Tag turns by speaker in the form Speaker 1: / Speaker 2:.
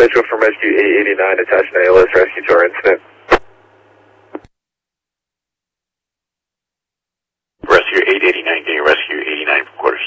Speaker 1: Central from Rescue 889, attached to ALS rescue to our incident.
Speaker 2: Rescue 889, getting Rescue 89 from quarters.